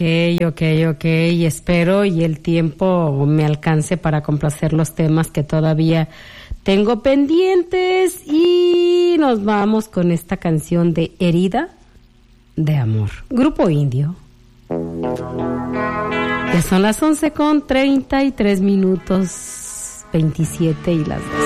Ok. Espero y el tiempo me alcance para complacer los temas que todavía tengo pendientes. Y nos vamos con esta canción de Herida de Amor. Grupo Indio. Ya son las 11:33, 27 y las